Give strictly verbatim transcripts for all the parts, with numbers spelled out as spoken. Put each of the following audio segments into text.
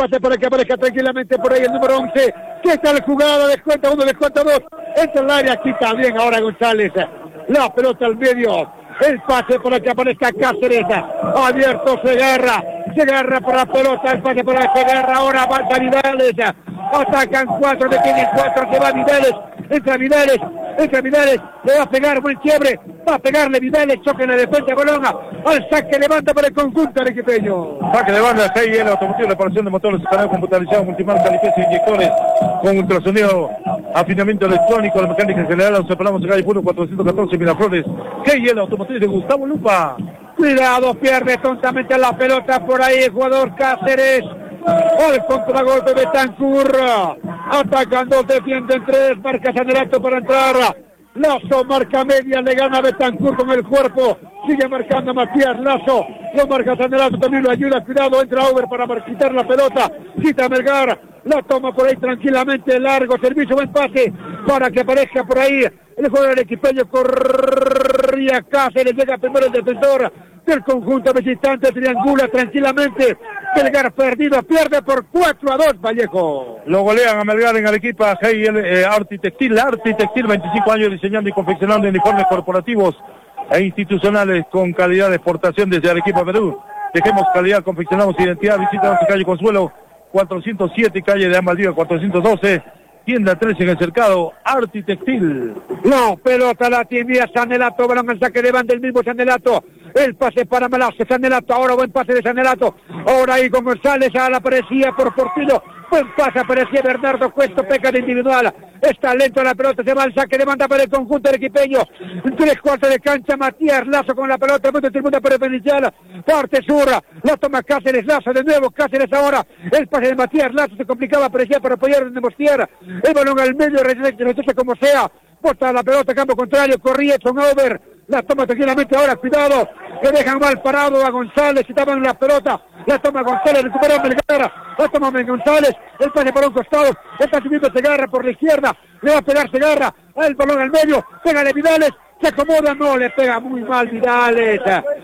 pase para que aparezca tranquilamente por ahí el número once. Que está el jugado, descuenta uno, descuenta dos. Entra el área, aquí también ahora González. La pelota al medio. El pase para que aparezca Cáceres. Abierto Segarra. Segarra por la pelota. El pase para Segarra. Ahora avanza Vidales. Atacan cuatro, detienen cuatro. Se va Vidales. Entra Vidales. Entra Vidales. Le va a pegar buen quiebre. Va a pegarle Vidales. Choque en la defensa Bolonga. Al saque levanta para el conjunto arequipeño. Saque de banda. G I L Automotriz. Reparación de motores. Canal computarizado. Multimarca. Limpieza de inyectores. Con ultrasonido. Afinamiento electrónico. La mecánica general. Nos separamos en calle Puro cuatrocientos catorce Miraflores. G I L Automotriz de Gustavo Lupa. Cuidado, pierde tontamente la pelota por ahí el jugador Cáceres. Al contragolpe de Betancur. Atacando, defienden tres. Marca Sanelato para entrar. Lazo marca media, le gana Betancur con el cuerpo. Sigue marcando Matías Lazo. Lo marca Sanelato, también lo ayuda. Cuidado, entra Over para quitar la pelota. Quita Melgar. La toma por ahí tranquilamente. Largo servicio, buen pase. Para que aparezca por ahí el jugador del equipeño. Corría Cáceres. Llega primero el defensor del conjunto visitante. Triangula tranquilamente. Melgar perdido. Pierde por cuatro a dos Vallejo. Lo golean a Melgar en Arequipa. G I L eh, Artitextil. Artitextil, veinticinco años diseñando y confeccionando uniformes corporativos e institucionales con calidad de exportación desde Arequipa, Perú. Dejemos calidad, confeccionamos identidad. Visítanos en calle Consuelo cuatrocientos siete, calle de Amaldía cuatrocientos doce, tienda tres en el cercado, Artitextil. No, pelota la tiene Sanelato, balón al saque de banda, el mismo Sanelato. El pase para Malazo, Sanelato, ahora buen pase de Sanelato. Ahora ahí con González, ahora aparecía por Portillo. Buen pase, aparecía Bernardo Cuesto, peca de individual. Está lento la pelota, se va al saque de banda para el conjunto arequipeño. Tres cuartos de cancha, Matías Lazo con la pelota, el tribuna perpendicular. Parte sur, la toma Cáceres, Lazo de nuevo, Cáceres ahora. El pase de Matías Lazo se complicaba, aparecía para apoyar en Demostier. El balón al medio, rechaza como sea. Bota la pelota, campo contrario, corría, son over. La toma tranquilamente ahora, cuidado. Que dejan mal parado a González, y tapan la pelota. La toma González, recupera Melgar. La toma González, el pase por un costado. Está subiendo Segarra por la izquierda. Le va a pegar Segarra. El balón al medio. Pégale Vidales. Se acomoda, no, le pega muy mal Vidales.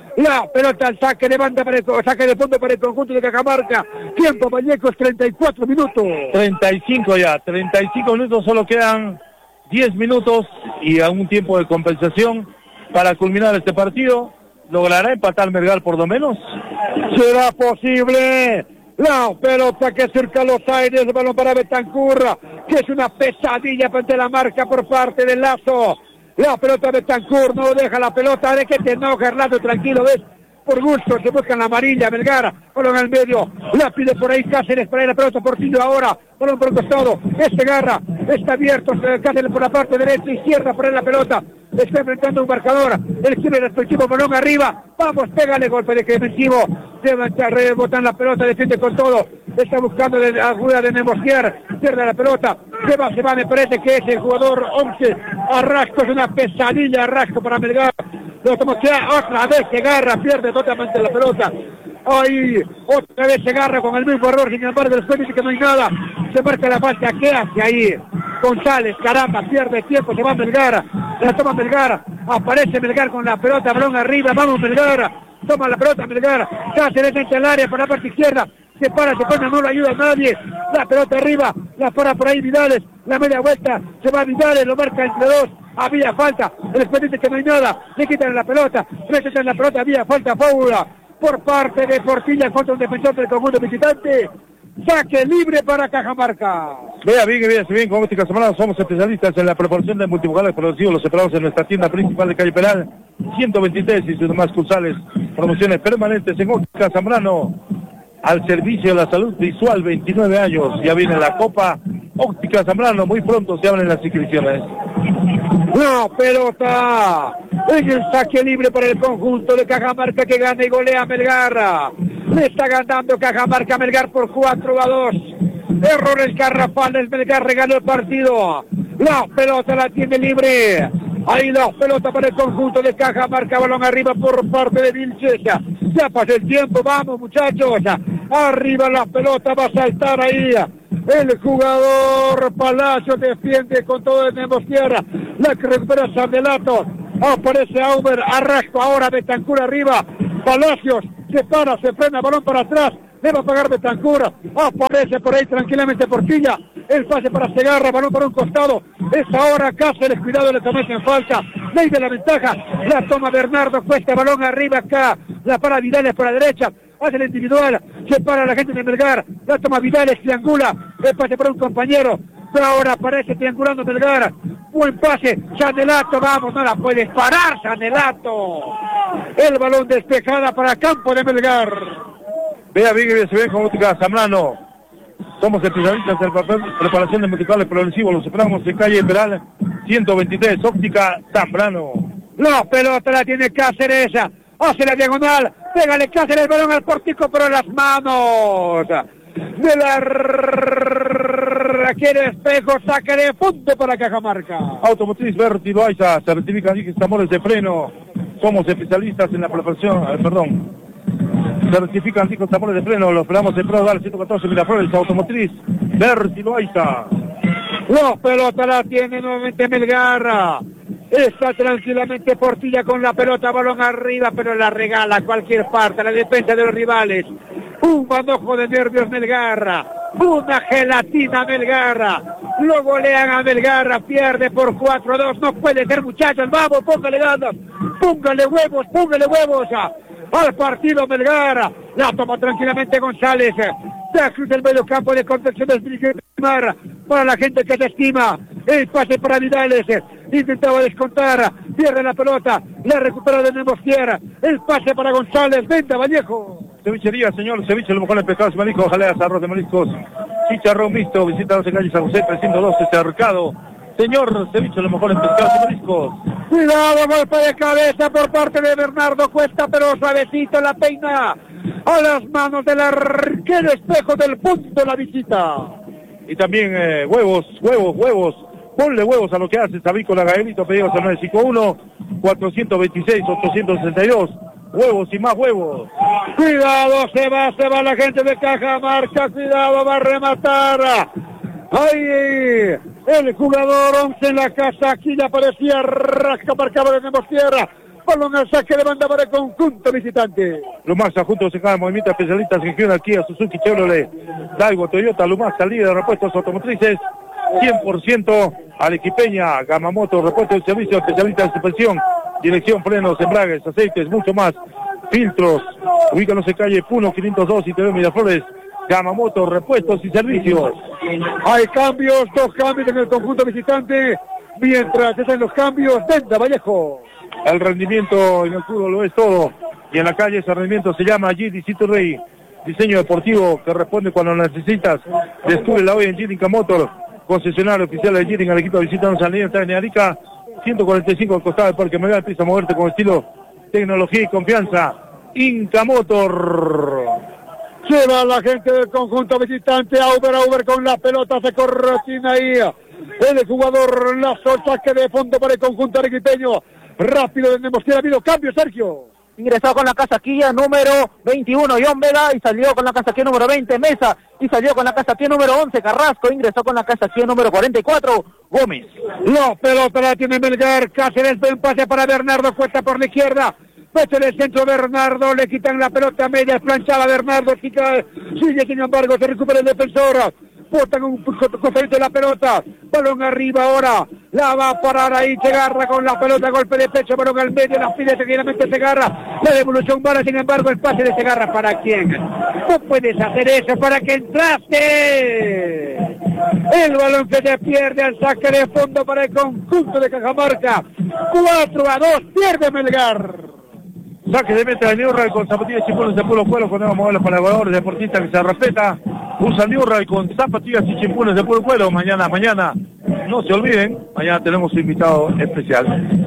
La pelota al saque de banda para el saque de fondo para el conjunto de Cajamarca. Tiempo Vallecos, treinta y cuatro minutos. treinta y cinco ya, treinta y cinco minutos, solo quedan diez minutos y a un tiempo de compensación para culminar este partido. ¿Logrará empatar Melgar por lo menos? ¿Será posible? La pelota que cerca los aires, el balón para Betancur, que es una pesadilla frente a la marca por parte del Lazo. La pelota de Betancur, no deja la pelota, de que te enoja, Erlando, tranquilo, ves. Por gusto, se busca en la amarilla, Melgar, balón al medio, la pide por ahí Cáceres, para ahí la pelota Portillo ahora, balón por el costado, este garra, está abierto, Cáceres por la parte derecha, izquierda, por ahí la pelota, está enfrentando un marcador, el quiere respectivo, balón arriba, vamos, pégale, golpe de defensivo, rebotan la pelota, defiende con todo, está buscando la ayuda de Nemosier, pierde la pelota, se va, se va, me parece que es el jugador once, Arrasco, es una pesadilla, Arrasco para Melgar. Lo Nemosier, otra vez se agarra, pierde totalmente la pelota. Ahí, otra vez se agarra con el mismo error, sin embargo, después dice que no hay nada. Se marca la falta, ¿qué hace ahí? González, caramba, pierde tiempo, se va Melgar, la toma Melgar, aparece Melgar con la pelota, balón arriba, vamos Melgar, toma la pelota Melgar, Cáceres entra al área por la parte izquierda, se para, se pone, no lo ayuda a nadie, la pelota arriba, la para por ahí Vidales, la media vuelta, se va Vidales, lo marca entre dos, había falta, el después dice que no hay nada, le quitan la pelota, le quitan la pelota, había falta, fábula, por parte de Portilla contra un defensor del conjunto visitante. Saque libre para Cajamarca. Vea bien, vea bien, con Óptica Zambrano somos especialistas en la preparación de multivocales producidos, los separados en nuestra tienda principal de calle Peral, ciento veintitrés y sus demás cursales, promociones permanentes en Óptica Zambrano, al servicio de la salud visual, veintinueve años, ya viene la Copa Óptica Zambrano, muy pronto se abren las inscripciones. No, pelota en el saque libre para el conjunto de Cajamarca que gana y golea a Melgar. Le está ganando Cajamarca a Melgar por cuatro a dos. Errores garrafales, Melgar regaló el partido. La pelota la tiene libre. Ahí la pelota para el conjunto de Cajamarca, balón arriba por parte de Vilches. Ya pasó el tiempo, vamos muchachos. Arriba la pelota, va a saltar ahí. El jugador Palacio defiende con todo el Nemosier. La que recupera Sanelato. Aparece Auber, Arrasco ahora, Betancur arriba. Palacios se para, se frena, balón para atrás. le va a pagar Betancur, aparece por ahí tranquilamente Portilla, el pase para Segarra, balón para un costado, es ahora Cáceres, cuidado, le cometen en falta, ley de la ventaja, la toma Bernardo Cuesta, balón arriba acá, la para Vidales por la derecha, hace el individual, se para la gente de Melgar, la toma Vidales, triangula, el pase para un compañero, pero ahora aparece triangulando Melgar, buen pase, Sanelato, vamos, no la puedes parar, Sanelato, el balón despejada para campo de Melgar. Vea bien, se ve con óptica Zambrano. Somos especialistas en papel, preparación de musicales progresivos, los esperamos en calle Peral ciento veintitrés, óptica Zambrano. La pelota la tiene Cáceres, hace la diagonal, pégale Cáceres el balón al Portico, pero en las manos de la quiere Espejo, saque de punto para Cajamarca. Automotriz Berti Loaiza, certifican tambores de freno, somos especialistas en la preparación, eh, perdón, certifican discos tambores de freno, los esperamos en Pro Dar ciento catorce Miraflores, Automotriz Berti Loaiza. La pelota la tiene nuevamente Melgar. Está tranquilamente Portilla con la pelota, balón arriba, pero la regala a cualquier parte, la defensa de los rivales. Un manojo de nervios Melgar, una gelatina Melgar, lo golean a Melgar, pierde por cuatro a dos, no puede ser muchachos, vamos, póngale ganas, póngale huevos, póngale huevos al partido Melgar, la toma tranquilamente González, da cruz el medio campo de contención del Mar para la gente que se estima, el pase para Vidales, intentaba descontar, pierde la pelota, la recupera de Nemostier, el pase para González, venta Vallejo. Cevichería, señor, ceviche, lo mejor en pescados y mariscos, jaleas, arroz de mariscos, chicharrón mixto, visítanos en calle San José trescientos doce, Cercado. Señor, ceviche, lo mejor en pescados y mariscos. Cuidado, golpe de cabeza por parte de Bernardo Cuesta, pero suavecito la peina a las manos del arquero Espejo del punto la visita. Y también eh, huevos, huevos, huevos. Ponle huevos a lo que hace Savícola Gaelito, pedidos al nueve cinco uno, cuatro dos seis, ocho seis dos. Huevos y más huevos. Cuidado, se va, se va la gente de Cajamarca, cuidado, va a rematar. Ahí el jugador once en la casa, aquí le aparecía Rasca, marcaba de Nemos Tierra. Balón al saque de banda para el conjunto visitante. Lumasa juntos en cada movimiento, especialistas en Hyundai, Kia, Suzuki, Chevrolet, Daigo, Toyota. Lumasa, líder de repuestos automotrices, cien por ciento arequipeña. Gamamoto, repuesto de servicio, especialista de suspensión, dirección, frenos, embragues, aceites, mucho más. Filtros, ubícanos en calle Puno quinientos dos y T V Miraflores. Gamamoto, repuestos y servicios. Hay cambios, dos cambios en el conjunto visitante. Mientras están los cambios, Venta Vallejo. El rendimiento en el fútbol lo es todo. Y en la calle ese rendimiento se llama G D Citurrey. Diseño deportivo que responde cuando lo necesitas. Descúbrela hoy en Jirinka Motor, concesionario oficial de Jirinka. El equipo visitando San Luis, está en Arica, ciento cuarenta y cinco al costado del Parque Melgar. Empieza a moverte con estilo, tecnología y confianza. Inca Motor. Lleva la gente del conjunto visitante, Auber, Auber con la pelota, se corrotina ahí. El jugador Lazo, saque de fondo para el conjunto arequipeño. Rápido de Nemostier, ha habido cambio, Sergio. Ingresó con la casaquilla número veintiuno, John Vega, y salió con la casaquilla número veinte, Mesa, y salió con la casaquilla número once, Carrasco, ingresó con la casaquilla número cuarenta y cuatro, Gómez. La pelota la tiene Melgar, Cáceres, buen pase para Bernardo, Cuesta por la izquierda. Mete en el centro Bernardo, le quitan la pelota media, planchada Bernardo, quita, sigue sin embargo, se recupera el defensor, botan un costadito de la pelota, balón arriba ahora, la va a parar ahí, Segarra con la pelota, golpe de pecho, balón al medio, la pide seguidamente Segarra, la devolución vale, sin embargo, el pase de Segarra, ¿para quién? No puedes hacer eso, ¿para que entraste? El balón que se pierde al saque de fondo para el conjunto de Cajamarca, cuatro a dos, pierde Melgar. Saque de meta de Newray con zapatillas y chimpunes de puro cuero con nuevos modelos para jugadores deportistas que se respeta. Usa Newray con zapatillas y chimpunes de puro cuero. Mañana, mañana, no se olviden, mañana tenemos un invitado especial.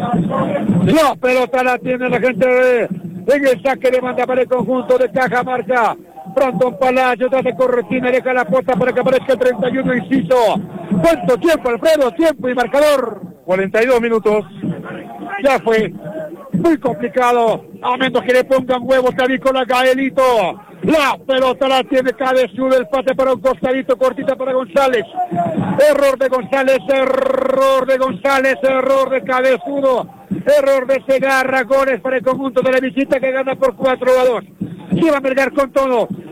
La pelota la tiene la gente de, en el saque de banda para el conjunto de Cajamarca. Brandon Palacio, de corretina, deja la puerta para que aparezca el treinta y uno inciso. ¿Cuánto tiempo, Alfredo? Tiempo y marcador. cuarenta y dos minutos. Ya fue. Muy complicado, a menos que le pongan huevos Cavícola Gaelito. La pelota la tiene Cabezudo, el pase para un costadito, cortita para González. Error de González, error de González, error de Cabezudo, error de Segarra, goles para el conjunto de la visita que gana por cuatro a dos. Lleva a Melgar con todo,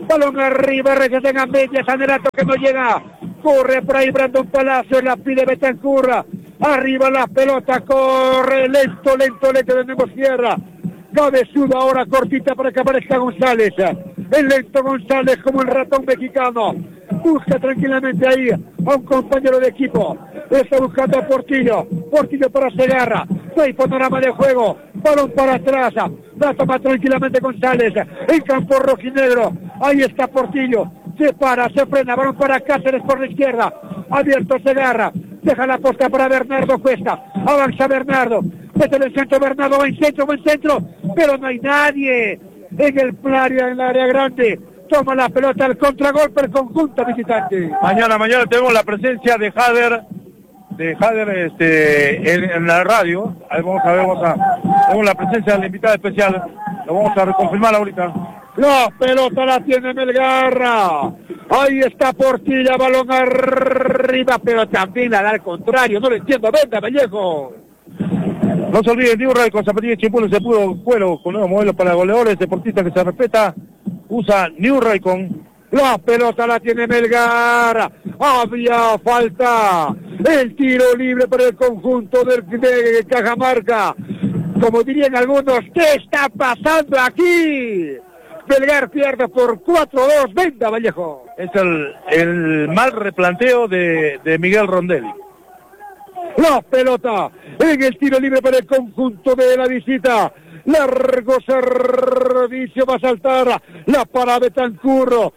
balón arriba, rechazan a media, Sanelato que no llega, corre por ahí Brandon Palacio, la pide Betancur, arriba la pelota, corre, lento, lento, lento, tenemos tierra, cabezudo ahora, cortita para que aparezca González, el lento González como el ratón mexicano, busca tranquilamente ahí a un compañero de equipo, está buscando a Portillo, Portillo para Segarra, no hay panorama de juego, balón para atrás, la toma tranquilamente González, en campo rojinegro, ahí está Portillo, se para, se frena, balón para Cáceres por la izquierda, abierto Segarra, deja la posta para Bernardo Cuesta, avanza Bernardo, mete en el centro Bernardo, va en centro, va en centro, pero no hay nadie en el área, en el área grande, toma la pelota, el contragolpe, el conjunto visitante. Mañana, mañana tenemos la presencia de Jader, de Jader este, en, en la radio, ahí vamos a ver, vamos a, tenemos la presencia de la invitada especial, lo vamos a reconfirmar ahorita. La pelota la tiene Melgarra, ahí está Portilla, balón arriba, pero también la da al contrario, no lo entiendo, venga Vallejo. No se olviden, New Ray con zapatillas Chimpulo, se pudo cuero con nuevos modelos para goleadores, deportistas que se respeta, usa New Ray con... La pelota la tiene Melgar, había falta, el tiro libre para el conjunto del, de Cajamarca, como dirían algunos, ¿qué está pasando aquí? Melgar pierde por cuatro dos, venga Vallejo. Es el, el mal replanteo de, de Miguel Rondelli. La pelota en el tiro libre para el conjunto de la visita, largo servicio, va a saltar, la para Betancur,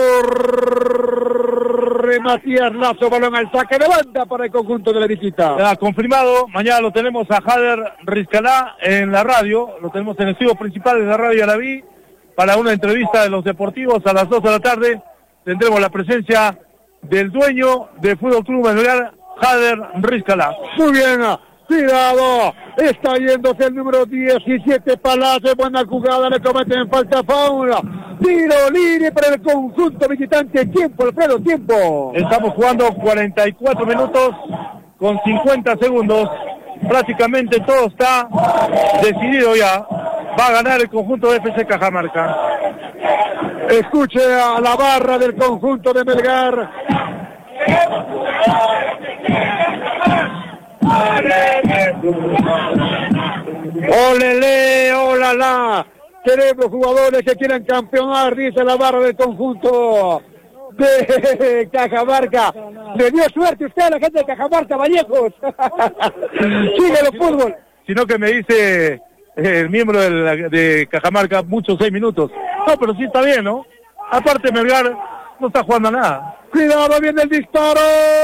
corre Matías Lazo, balón al saque de banda para el conjunto de la visita. Ha confirmado, mañana lo tenemos a Jader Rizcalá en la radio, lo tenemos en el estudio principal de la radio Arabí, para una entrevista de los deportivos a las dos de la tarde, tendremos la presencia del dueño de Fútbol Club Melgar, Jader Rizcalá. Muy bien, cuidado, está yéndose el número diecisiete, Palacio, buena jugada, le cometen falta Fauna, tiro libre para el conjunto visitante, tiempo, Alfredo, tiempo. Estamos jugando cuarenta y cuatro minutos con cincuenta segundos, prácticamente todo está decidido ya, va a ganar el conjunto de F C Cajamarca. Escuche a la barra del conjunto de Melgar. Olele, olala, tenemos jugadores que quieran campeonar, dice la barra del conjunto de Cajamarca. Le dio suerte usted a la gente de Cajamarca, Vallejos. Síguelo, fútbol. Sino que me dice el miembro de, la, de Cajamarca, muchos seis minutos. No, pero sí está bien, ¿no? Aparte Melgar no está jugando a nada. Cuidado, viene el disparo.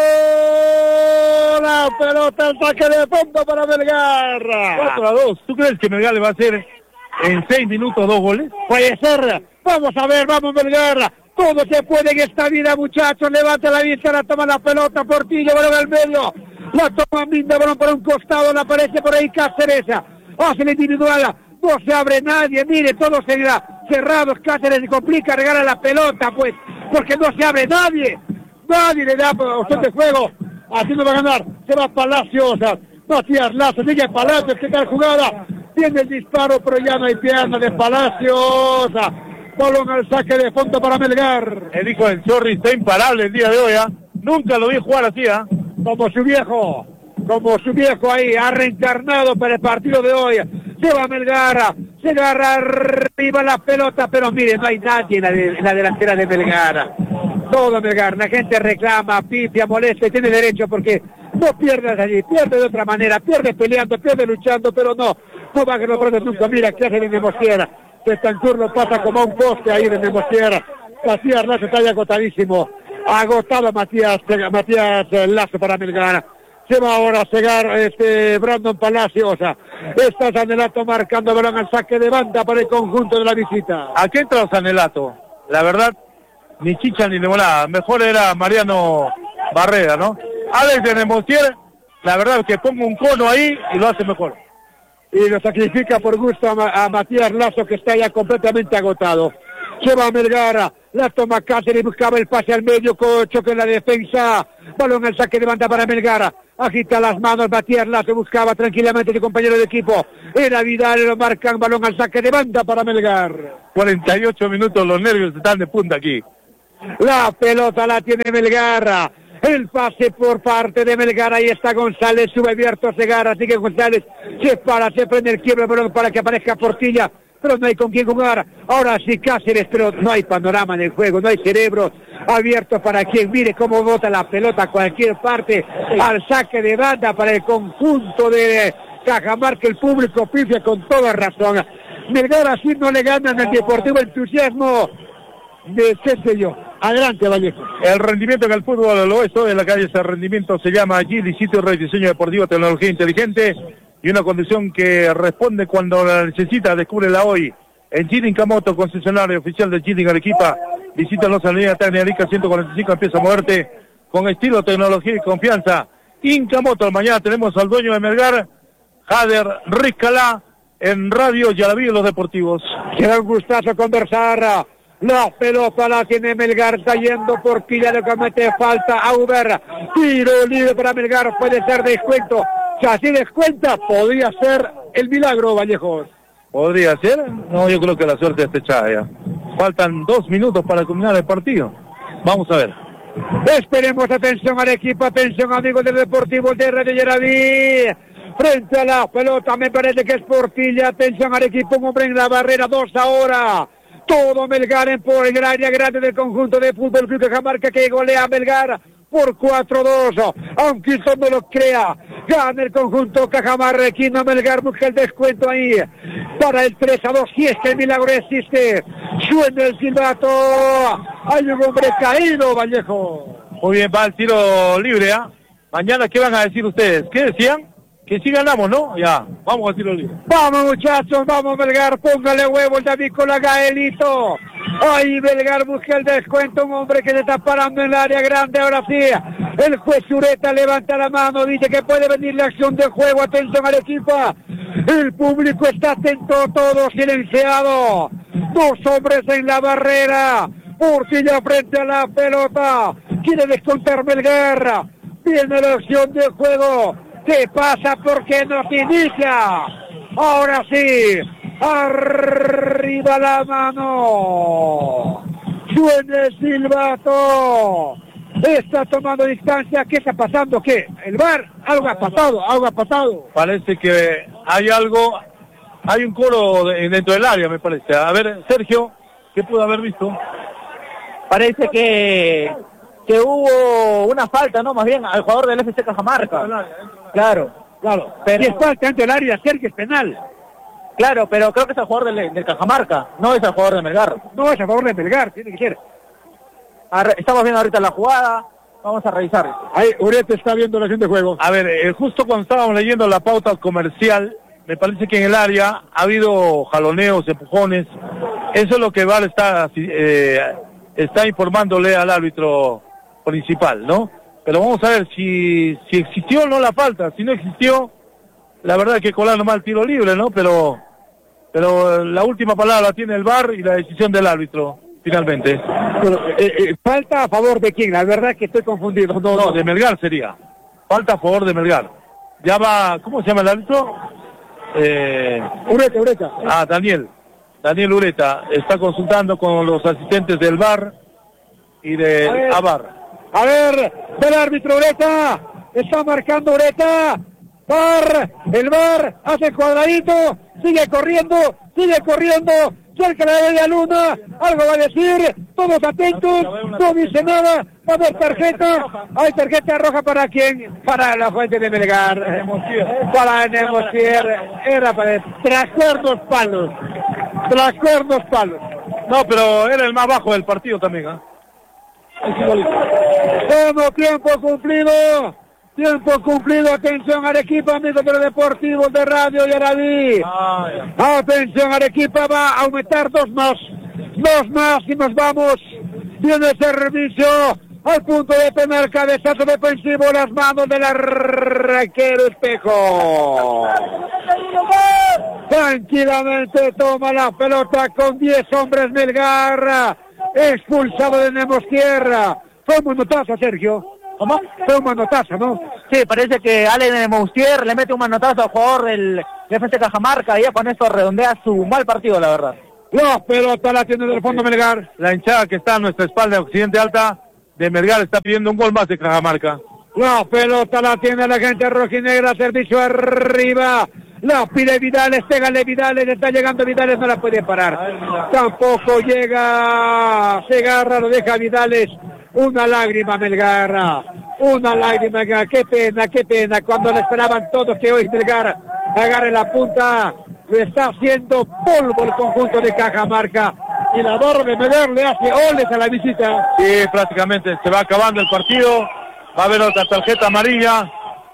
La pelota, el saque de fondo para Melgar. cuatro a dos. ¿Tú crees que Melgar le va a hacer en seis minutos dos goles? Puede ser. Vamos a ver, vamos Melgar. Todo se puede en esta vida, muchachos. Levanta la vista, la toma la pelota, Portillo, balón al medio. La toma Minda, balón por un costado, la aparece por ahí Cáceres. Hace la individual. No se abre nadie, mire, todo seguirá cerrados, Cáceres se complica, regala la pelota, pues, porque no se abre nadie, nadie le da opción de juego, así no va a ganar, se va Palacios, Matías Lazo, sigue Palacios, que tal jugada, tiene el disparo, pero ya no hay pierna de Palacios, balón al saque de fondo para Melgar. El hijo del Chorri está imparable el día de hoy, ¿eh? Nunca lo vi jugar así, ¿eh? Como su viejo, como su viejo ahí, ha reencarnado para el partido de hoy. Se va Melgar, se agarra arriba la pelota, pero mire, no hay nadie en la, de, en la delantera de Melgar. Todo Melgar, la gente reclama, pipia, molesta, y tiene derecho porque no pierdas allí, pierde de otra manera, pierde peleando, pierde luchando, pero no, no va a que lo pronto nunca. Mira qué hace de Nemosiera, Betancur lo pasa como un poste ahí de Nemosiera. Matías Lazo está ya agotadísimo, agotado Matías, Matías Lazo para Melgar. Se va ahora a cegar este Brandon Palacios. Está Sanelato marcando balón al saque de banda para el conjunto de la visita. ¿A qué entra Sanelato? La verdad, ni chicha ni limonada. Mejor era Mariano Barrera, ¿no? Alex de Nemosier, la verdad que pongo un cono ahí y lo hace mejor. Y lo sacrifica por gusto a, a Matías Lazo, que está ya completamente agotado. Se va a Melgar, la toma Cáceres, buscaba el pase al medio, con choque en la defensa, balón al saque de banda para Melgar, agita las manos, Matías Lazo buscaba tranquilamente a su compañero de equipo, era Vidal, lo marcan, balón al saque de banda para Melgar. cuarenta y ocho minutos, los nervios están de punta aquí. La pelota la tiene Melgar. El pase por parte de Melgar, ahí está González, sube abierto Segarra, sigue González, se para, se prende el quiebre para que aparezca Portilla, pero no hay con quién jugar. Ahora sí Cáceres, pero no hay panorama en el juego, no hay cerebro abierto para quien mire cómo bota la pelota a cualquier parte, al saque de banda para el conjunto de Cajamarca. El público pifia con toda razón. Melgar así no le ganan al Deportivo Entusiasmo de qué sé yo. Adelante, Vallejo. El rendimiento en el fútbol del oeste de la calle, ese rendimiento se llama Gili, sitio de rediseño deportivo, tecnología inteligente y una condición que responde cuando la necesita. Descúbrela hoy en Gili Incamoto, concesionario oficial de Gili en Arequipa. Visítanos en la línea técnica Arica ciento cuarenta y cinco, empieza a moverte con estilo, tecnología y confianza. Incamoto, mañana tenemos al dueño de Melgar, Jader Rizcalá, en Radio Yaraví en los deportivos. Será un gustazo conversar. La pelota la tiene Melgar, está yendo por Pilla, le comete falta a Uber. Tiro libre para Melgar, puede ser descuento. O sea, si descuenta, podría ser el milagro, Vallejos. ¿Podría ser? No, yo creo que la suerte está echada ya. Faltan dos minutos para culminar el partido. Vamos a ver. Esperemos, atención al equipo, atención amigos del Deportivo de Radio Yaraví. Frente a la pelota, me parece que es Portilla, atención al equipo, un hombre en la barrera, dos ahora. Todo Melgar en por el área grande del conjunto de Fútbol Club Cajamarca que golea a Melgar por cuatro dos. Aunque eso no lo crea, gana el conjunto cajamarquino. Melgar busca el descuento ahí para el tres a dos. Si es que el milagro existe, suena el silbato. Hay un hombre caído, Vallejo. Muy bien, va el tiro libre, ¿ah? ¿eh? Mañana, ¿qué van a decir ustedes? ¿Qué decían? Que sí ganamos, ¿no? Ya, vamos a tiro libre. Vamos, muchachos, vamos, Melgar, póngale huevo el David con la Gaelito. Ahí Melgar busca el descuento, un hombre que se está parando en el área grande, ahora sí. El juez Ureta levanta la mano, dice que puede venir la acción de juego, atención al equipo. El público está atento, todo silenciado. Dos hombres en la barrera. Portilla frente a la pelota. Quiere descontar Melgar. Viene la acción de juego. ¿Qué pasa? ¿Por qué no se inicia? Ahora sí, arriba la mano. Suena el silbato. Está tomando distancia. ¿Qué está pasando? ¿Qué? ¿El V A R? Algo ha pasado, algo ha pasado. Parece que hay algo, hay un coro de, dentro del área, me parece. A ver, Sergio, ¿qué pudo haber visto? Parece que... que hubo una falta, ¿no? Más bien al jugador del F C Cajamarca. Claro, claro. Pero... si es falta dentro del área, Sergio, es penal. Claro, pero creo que es el jugador del, del Cajamarca, no es el jugador de Melgar. No es a favor de Melgar, tiene que ser. Estamos viendo ahorita la jugada, vamos a revisar. Ahí, Urete está viendo la acción de juego. A ver, eh, justo cuando estábamos leyendo la pauta comercial, me parece que en el área ha habido jaloneos, empujones. Eso es lo que V A R está, eh, está informándole al árbitro principal, ¿no? Pero vamos a ver si, si existió o no la falta. Si no existió, la verdad es que colando mal tiro libre, ¿no? Pero, pero la última palabra la tiene el V A R y la decisión del árbitro, finalmente. Pero, eh, eh, ¿falta a favor de quién? La verdad es que estoy confundido. No, no, de Melgar sería. Falta a favor de Melgar. Ya va, ¿cómo se llama el árbitro? Eh... Ureta, Ureta. Ah, Daniel. Daniel Ureta está consultando con los asistentes del V A R y de A V A R. A ver, del árbitro Ureta, está marcando Ureta, V A R, el V A R hace cuadradito, sigue corriendo, sigue corriendo, cerca de la media luna, algo va a decir, todos atentos, no dice nada, va a haber tarjeta, hay tarjeta roja para quién, para la fuente de Melgar, para Nemocier, era para tras cuernos palos, tras cuernos palos. No, pero era el más bajo del partido también, ¿ah? ¿eh? Como tiempo cumplido, tiempo cumplido, atención al equipo, amigos de los deportivos de Radio Yaraví. Ah, atención al equipo, va a aumentar dos más, dos más y nos vamos. Viene el servicio al punto de penal, cabezazo defensivo, las manos del arquero Espejo. Tranquilamente toma la pelota con diez hombres Melgar. Expulsado de Nemocier. Fue un manotazo, Sergio. ¿Cómo? Fue un manotazo, ¿no? Sí, parece que Ale Nemocier le mete un manotazo al jugador del F C Cajamarca y ya con eso redondea su mal partido, la verdad. La pelota la tiene del fondo Melgar. La hinchada que está a nuestra espalda de Occidente Alta de Melgar está pidiendo un gol más de Cajamarca. La pelota la tiene la gente rojinegra, servicio arriba. La pide Vidales, pégale Vidales, está llegando Vidales, no la puede parar. Tampoco llega Segarra, lo deja Vidales. Una lágrima Melgar, una lágrima Melgar, qué pena, qué pena, cuando le esperaban todos que hoy Melgar agarre la punta, lo está haciendo polvo el conjunto de Cajamarca. Y la barra de Melgar le hace oles a la visita. Sí, prácticamente se va acabando el partido. Va a haber otra tarjeta amarilla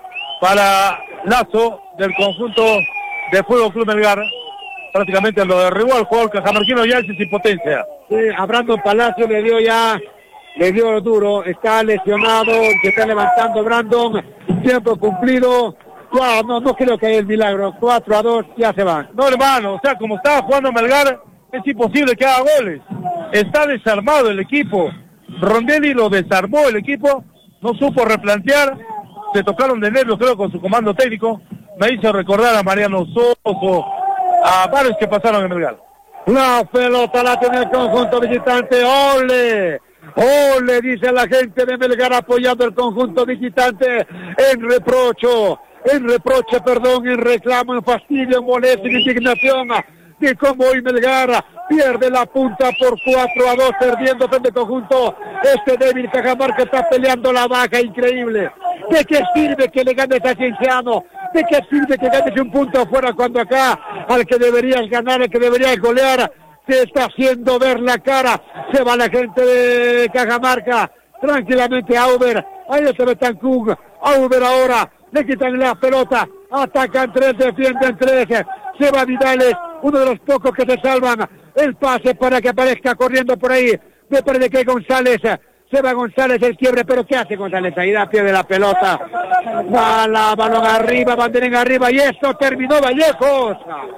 para Lazo del conjunto de Fútbol Club Melgar. Prácticamente lo derribó al jugador cajamarquino ya sin potencia. Sí, a Brandon Palacio le dio ya, le dio duro, está lesionado, se está levantando Brandon, tiempo cumplido. Wow, no, no creo que haya el milagro, cuatro a dos, ya se van. No, hermano, o sea, como estaba jugando Melgar, es imposible que haga goles. Está desarmado el equipo. Rondelli lo desarmó el equipo, no supo replantear, se tocaron de nervios creo con su comando técnico. Me hizo recordar a Mariano Soso, a varios que pasaron en Melgar. La pelota la tiene el conjunto visitante, ¡ole! ¡ole! Dice la gente de Melgar apoyando el conjunto visitante en reprocho, en reproche, perdón, en reclamo, en fastidio, en molestia, en indignación de cómo hoy Melgar pierde la punta por cuatro a dos, perdiendo frente al conjunto. Este débil Cajamarca está peleando la baja, increíble. ¿De qué sirve que le ganes a Cienciano? ¿De qué sirve que ganes un punto afuera cuando acá al que deberías ganar, al que deberías golear, te está haciendo ver la cara? Se va la gente de Cajamarca tranquilamente a Auber, ahí está Betancur, Auber ahora, le quitan la pelota, atacan tres, defienden tres, se va Vidales, uno de los pocos que se salvan, el pase para que aparezca corriendo por ahí, me parece que González, se va González el quiebre, pero ¿qué hace González? Ahí da pie de la pelota, va la balón arriba, banderen arriba, y esto terminó Vallejos,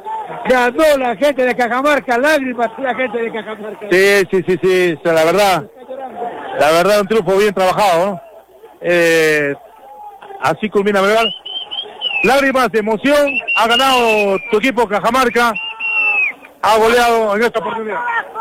ganó la gente de Cajamarca, lágrimas la gente de Cajamarca. Sí, sí, sí, sí, o sea, la verdad, la verdad un triunfo bien trabajado, ¿no? Eh, así culmina Melgar. Lágrimas de emoción, ha ganado tu equipo Cajamarca, ha goleado en esta oportunidad.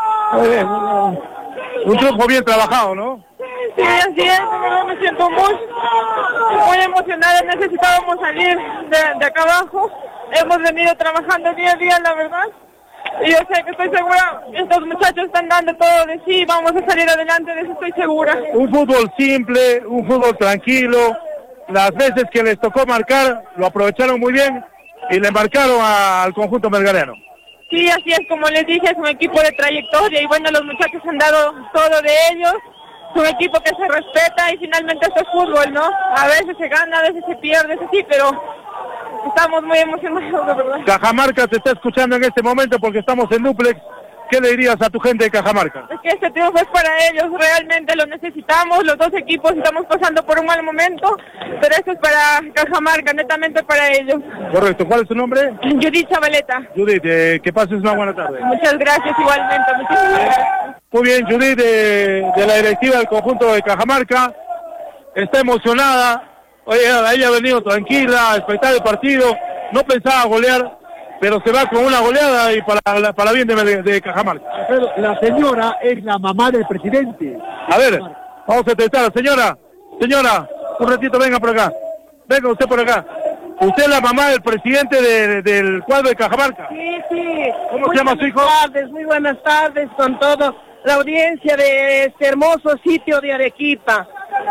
Un triunfo bien trabajado, ¿no? Sí, así es, me siento muy, muy emocionada, necesitábamos salir de, de acá abajo, hemos venido trabajando día a día, la verdad, y yo sé que estoy segura, estos muchachos están dando todo de sí, vamos a salir adelante, de eso estoy segura. Un fútbol simple, un fútbol tranquilo, las veces que les tocó marcar, lo aprovecharon muy bien y le marcaron a, al conjunto melgareano. Sí, así es, como les dije, es un equipo de trayectoria y bueno, los muchachos han dado todo de ellos, es un equipo que se respeta y finalmente esto es fútbol, ¿no? A veces se gana, a veces se pierde, eso sí, pero estamos muy emocionados, de verdad. Cajamarca te está escuchando en este momento porque estamos en duplex. ¿Qué le dirías a tu gente de Cajamarca? Es que este triunfo es para ellos, realmente lo necesitamos, los dos equipos estamos pasando por un mal momento, pero esto es para Cajamarca, netamente para ellos. Correcto, ¿cuál es tu nombre? Judith Zabaleta. Judith, eh, que pases una buena tarde. Muchas gracias igualmente, muchísimas gracias. Muy bien, Judith, de, de la directiva del conjunto de Cajamarca, está emocionada, oye, ella ha venido tranquila, a expectar el partido, no pensaba golear, pero se va con una goleada y para, para bien de, de Cajamarca. Pero la señora es la mamá del presidente. A ver, vamos a entrevistar. Señora, señora, un ratito, venga por acá. Venga usted por acá. Usted es la mamá del presidente de, de, del cuadro de Cajamarca. Sí, sí. ¿Cómo muy se llama su hijo? Buenas tardes, muy buenas tardes con toda la audiencia de este hermoso sitio de Arequipa.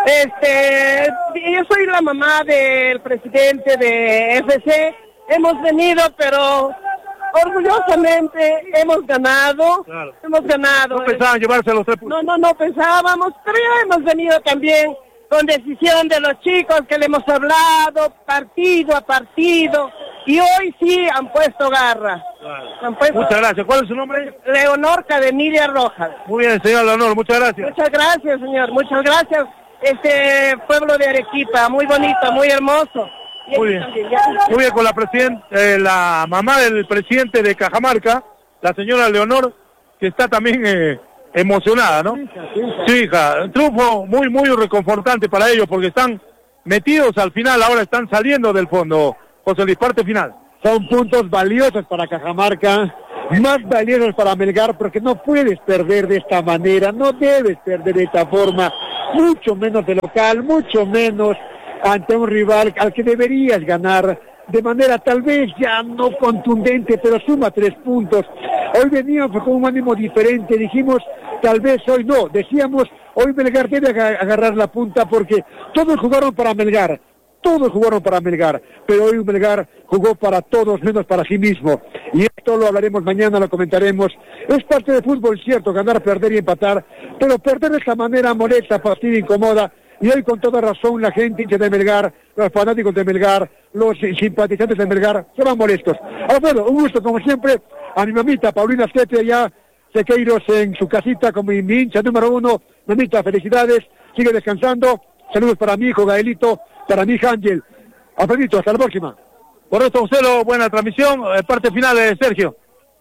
Este, yo soy la mamá del presidente de F C. Hemos venido, pero orgullosamente hemos ganado, claro. hemos ganado. No pensaban llevarse los tres puntos. No, no, no pensábamos, pero ya hemos venido también con decisión de los chicos que le hemos hablado, partido a partido, y hoy sí han puesto garra. Claro. Han puesto... Muchas gracias. ¿Cuál es su nombre? Leonor Cademilia Rojas. Muy bien, señor Leonor, muchas gracias. Muchas gracias, señor, muchas gracias. Este pueblo de Arequipa, muy bonito, muy hermoso. Muy bien, muy bien, con la presidenta, eh, la mamá del presidente de Cajamarca, la señora Leonor, que está también eh, emocionada, ¿no? Sí, hija, un triunfo muy, muy reconfortante para ellos, porque están metidos al final, ahora están saliendo del fondo. José Luis, parte final. Son puntos valiosos para Cajamarca, más valiosos para Melgar, porque no puedes perder de esta manera, no debes perder de esta forma, mucho menos de local, mucho menos ante un rival al que deberías ganar de manera tal vez ya no contundente, pero suma tres puntos. Hoy veníamos con un ánimo diferente, dijimos tal vez hoy no, decíamos hoy Melgar debe agarrar la punta porque todos jugaron para Melgar, todos jugaron para Melgar, pero hoy Melgar jugó para todos menos para sí mismo, y esto lo hablaremos mañana, lo comentaremos. Es parte del fútbol, cierto, ganar, perder y empatar, pero perder de esta manera molesta, fastidia, incomoda. Y hoy con toda razón la gente de Melgar, los fanáticos de Melgar, los simpatizantes de Melgar, se van molestos. Alfredo, un gusto como siempre, a mi mamita Paulina Sete allá, Sequeiros en su casita como mi hincha número uno. Mamita, felicidades, sigue descansando, saludos para mi hijo Gaelito, para mi hija Ángel. Alfredito, hasta la próxima. Correcto, Gonzalo, buena transmisión, eh, parte final de Sergio.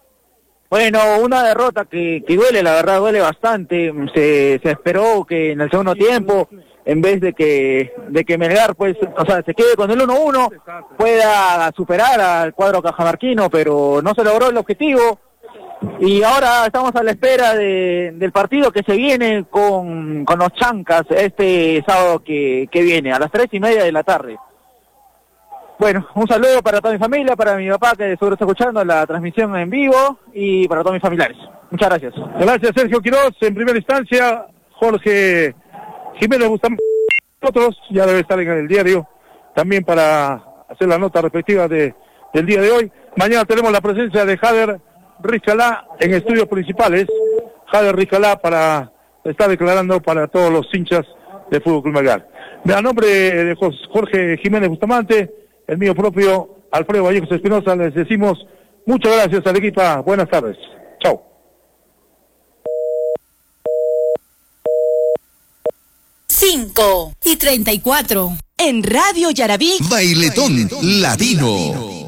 Bueno, una derrota que, que duele, la verdad duele bastante. Se, se esperó que en el segundo tiempo, en vez de que de que Melgar pues, o sea, se quede con el uno uno, pueda superar al cuadro cajamarquino, pero no se logró el objetivo. Y ahora estamos a la espera de, del partido que se viene con, con los Chancas este sábado que, que viene, a las tres y media de la tarde. Bueno, un saludo para toda mi familia, para mi papá que seguro está escuchando la transmisión en vivo y para todos mis familiares. Muchas gracias. Gracias, Sergio Quiroz. En primera instancia, Jorge Jiménez Bustamante, nosotros ya debe estar en el diario también para hacer la nota respectiva de, del día de hoy. Mañana tenemos la presencia de Jader Rizcalá en estudios principales. Jader Rizcalá para estar declarando para todos los hinchas de Fútbol Club Melgar. A nombre de Jorge Jiménez Bustamante, el mío propio, Alfredo Vallejos Espinosa, les decimos muchas gracias al equipo. Buenas tardes. Chao. cinco y treinta y cuatro en Radio Yarabí. Bailetón Latino.